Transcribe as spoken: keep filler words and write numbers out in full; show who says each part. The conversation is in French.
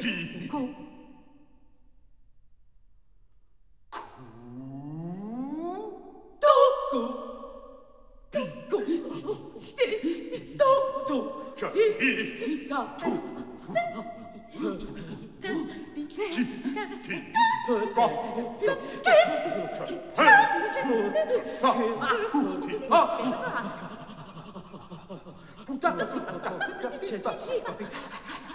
Speaker 1: pi,
Speaker 2: Cu.
Speaker 1: cu,
Speaker 2: Tu. Cu. Pi. Cu. Ti. Tu. Tu.
Speaker 1: Cioè,
Speaker 2: Ti.
Speaker 1: i,
Speaker 2: Ta.
Speaker 1: tu,
Speaker 2: Se. Te. Te.
Speaker 1: ti, ti,
Speaker 2: Pe.
Speaker 1: pa,
Speaker 2: Te.
Speaker 1: ta, ta, cu, pi, pa. Puttana, puttana, puttana,